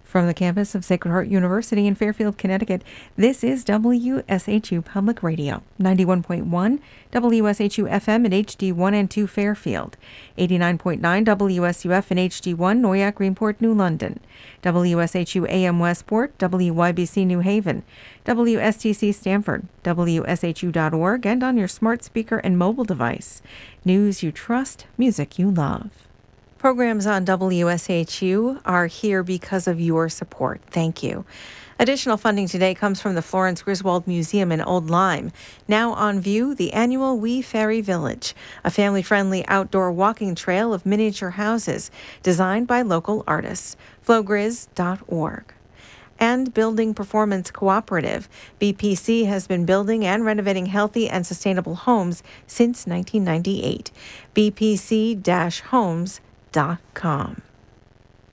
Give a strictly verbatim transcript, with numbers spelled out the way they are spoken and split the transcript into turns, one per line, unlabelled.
From the campus of Sacred Heart University in Fairfield, Connecticut, this is W S H U Public Radio, ninety-one point one W S H U F M at H D one and two Fairfield, eighty-nine point nine W S U F and H D one Noyak, Greenport, New London, W S H U A M Westport, W Y B C New Haven, W S T C Stamford, W S H U dot org, and on your smart speaker and mobile device. News you trust, music you love. Programs on W S H U are here because of your support. Thank you. Additional funding today comes from the Florence Griswold Museum in Old Lyme. Now on view, the annual Wee Fairy Village, a family-friendly outdoor walking trail of miniature houses designed by local artists. flowgriz dot org. And Building Performance Cooperative. B P C has been building and renovating healthy and sustainable homes since nineteen ninety-eight. B P C dash homes dot com.